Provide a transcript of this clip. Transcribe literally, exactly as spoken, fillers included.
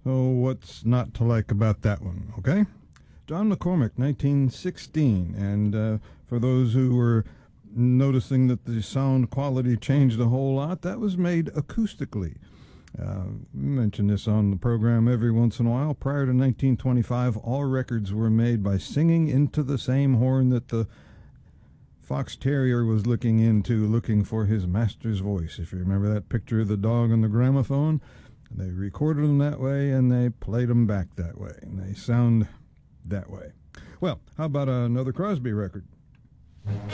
Oh, what's not to like about that one, okay? John McCormack, nineteen sixteen. And uh, for those who were noticing that the sound quality changed a whole lot, that was made acoustically. Uh, we mention this on the program every once in a while. Prior to nineteen twenty-five, all records were made by singing into the same horn that the fox terrier was looking into, looking for his master's voice. If you remember that picture of the dog on the gramophone, they recorded them that way and they played them back that way, and they sound that way. Well, how about another Crosby record?